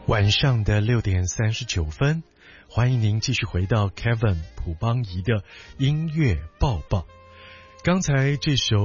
晚上的6:39，欢迎您继续回到 Kevin 朴邦仪的音乐报报。刚才这首